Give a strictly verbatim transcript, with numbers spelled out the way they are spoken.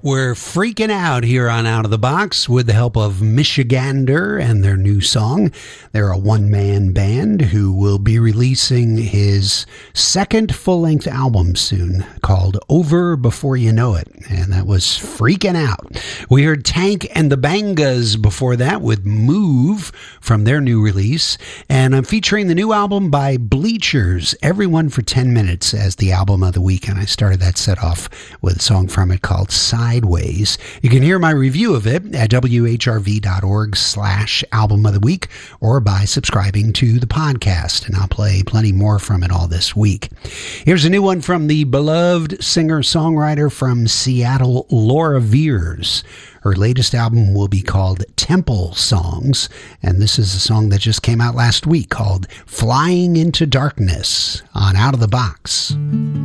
We're freaking out here on Out of the Box with the help of Michigander and their new song. They're a one-man band who will be releasing his second full-length album soon called Over Before You Know It, and that was Freaking Out. We heard Tank and the Bangas before that with Move from their new release, and I'm featuring the new album by Bleachers, Everyone for ten minutes, as the album of the week, and I started that set off with a song from it called Sideways. You can hear my review of it at W H R V dot org slash album of the week or by subscribing to the podcast, and I'll play plenty more from it all this week. Here's a new one from the beloved singer-songwriter from Seattle, Laura Veers. Her latest album will be called Temple Songs, and this is a song that just came out last week called Flying into Darkness on Out of the Box.